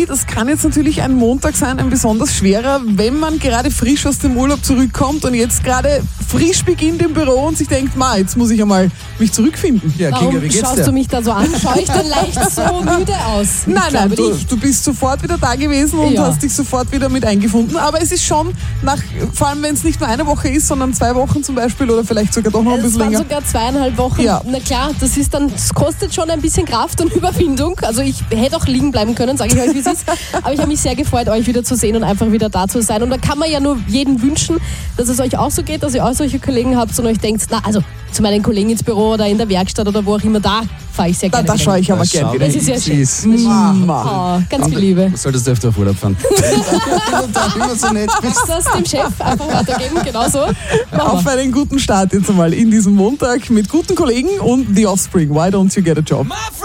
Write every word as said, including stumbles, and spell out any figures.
Sophie, das kann jetzt natürlich ein Montag sein, ein besonders schwerer, wenn man gerade frisch aus dem Urlaub zurückkommt und jetzt gerade frisch beginnt im Büro und sich denkt, ma, jetzt muss ich einmal mich zurückfinden. Ja, Warum Kinga, wie geht's schaust dir? du mich da so an? Schaue ich dann leicht so müde aus? Ich Nein, nein, glaube du, nicht. du bist sofort wieder da gewesen und Ja. hast dich sofort wieder mit eingefunden. Aber es ist schon, nach, vor allem wenn es nicht nur eine Woche ist, sondern zwei Wochen zum Beispiel oder vielleicht sogar doch noch ein Es bisschen waren länger. sogar zweieinhalb Wochen. Ja. Na klar, das ist dann, das kostet schon ein bisschen Kraft und Überwindung. Also ich hätte auch liegen bleiben können, sage ich euch, wie es ist. Aber ich habe mich sehr gefreut, euch wieder zu sehen und einfach wieder da zu sein. Und da kann man ja nur jedem wünschen, dass es euch auch so geht, dass ihr auch solche Kollegen habt und euch denkt, na also zu meinen Kollegen ins Büro oder in der Werkstatt oder wo auch immer, da fahre ich sehr Da, gerne da wieder schaue hin. ich aber Das gern schau, wieder Das wie ist ja sie schön. ist. Ma. Oh, ganz viel Liebe. Du solltest öfter auf Urlaub fahren. Wenn du da immer so nett bist. Das dem Chef einfach weitergeben, genau so. Auf einen guten Start jetzt einmal in diesem Montag mit guten Kollegen und The Offspring. Why don't you get a job?